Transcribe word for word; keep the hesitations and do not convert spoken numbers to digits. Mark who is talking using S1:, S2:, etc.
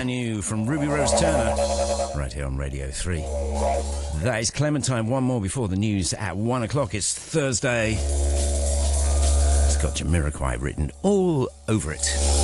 S1: brand new from Ruby Rose Turner, right here on Radio three. That is Clementine, one more before the news at one o'clock. It's Thursday. It's got Jamiroquai written all over it.